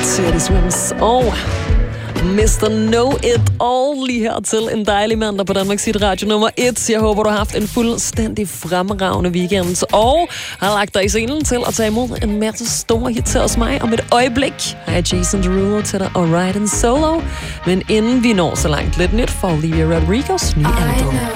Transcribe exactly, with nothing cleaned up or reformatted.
Teddy Swims og mister Know It All lige her til en dejlig mandag på Danmarks Hit Radio nummer et. Jeg håber, du har haft en fuldstændig fremragende weekend og har lagt dig i scenen til at tage imod en masse store hit til os mig om et øjeblik. Hej Jason Derulo til dig og Ride and Solo. Men inden vi når så langt, lidt nyt for Olivia Rodrigos nye album.